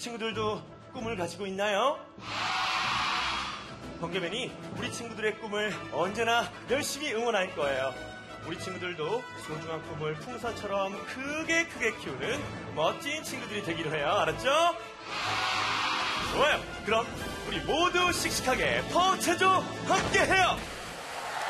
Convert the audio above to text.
친구들도 꿈을 가지고 있나요? 번개맨이 우리 친구들의 꿈을 언제나 열심히 응원할 거예요. 우리 친구들도 소중한 꿈을 풍선처럼 크게 키우는 멋진 친구들이 되기로 해요. 알았죠? 좋아요. 그럼 우리 모두 씩씩하게 퍼체조 함께해요.